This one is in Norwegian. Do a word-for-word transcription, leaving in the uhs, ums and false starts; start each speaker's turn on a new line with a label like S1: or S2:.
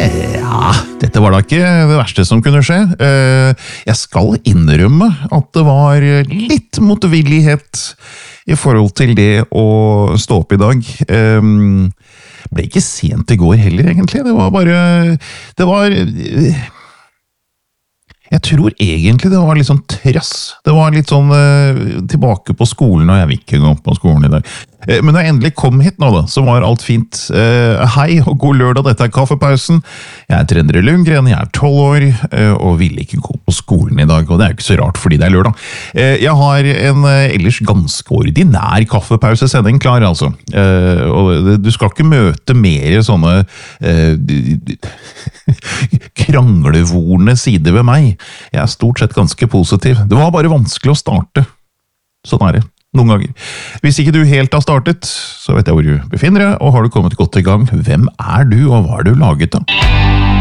S1: Ja, dette var da ikke det verste som kunne skje. Jeg skal innrømme at det var litt motvillighet i forhold til det å stå opp i dag. Det ble ikke sent i går heller, egentlig. Det var bare... Det var... Jeg tror egentlig det var litt sånn trass. Det var litt sånn tilbake på skolen, og jeg vil ikke gå på skolen i dag. Men når jeg endelig kom hit nå da, så var alt fint. Hei og god lørdag, dette er Kaffepausen. Jeg er Endre Lundgren, jeg er tolv år, og vil ikke gå på skolen i dag, og det er jo ikke så rart fordi det er lørdag. Jeg har en ellers ganske ordinær kaffepausesending klar, altså. Og du skal ikke møte mer sånne kranglevorne sider ved meg. Jeg er stort sett ganske positiv. Det var bare vanskelig å starte. Sånn er det. Noen ganger. Hvis ikke du helt har startet, så vet jeg hvor du befinner deg, og har du kommet godt i gang. Hvem er du, og hva er du laget av?